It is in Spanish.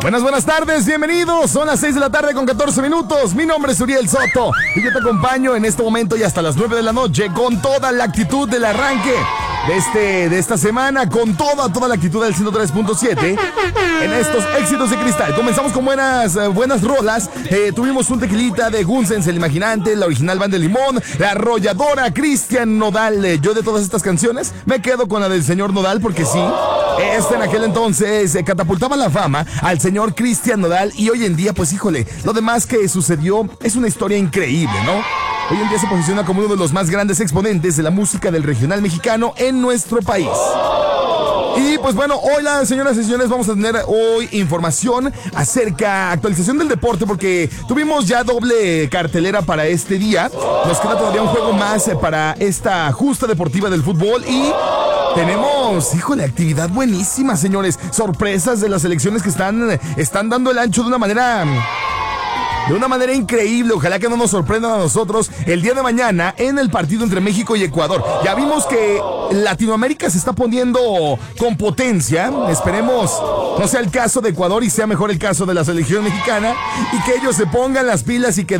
Buenas tardes, bienvenidos. Son las 6 de la tarde con 14 minutos. Mi nombre es Uriel Soto y yo te acompaño en este momento y hasta las 9 de la noche con toda la actitud del arranque de esta semana, con toda la actitud del 103.7 en estos éxitos de cristal. Comenzamos con buenas rolas. Tuvimos un tequilita de Gunsens, el Imaginante, la original Banda de Limón, la arrolladora Cristian Nodal. Yo de todas estas canciones me quedo con la del señor Nodal porque sí, en aquel entonces catapultaba la fama al señor Cristian Nodal y hoy en día, pues híjole, lo demás que sucedió es una historia increíble, ¿no? Hoy en día se posiciona como uno de los más grandes exponentes de la música del regional mexicano en nuestro país. Y pues bueno, hoy, señoras y señores, vamos a tener hoy información acerca actualización del deporte porque tuvimos ya doble cartelera para este día. Nos queda todavía un juego más para esta justa deportiva del fútbol y tenemos, híjole, actividad buenísima, señores. Sorpresas de las selecciones que están dando el ancho de una manera increíble. Ojalá que no nos sorprendan a nosotros el día de mañana en el partido entre México y Ecuador. Ya vimos que Latinoamérica se está poniendo con potencia. Esperemos no sea el caso de Ecuador y sea mejor el caso de la selección mexicana y que ellos se pongan las pilas y que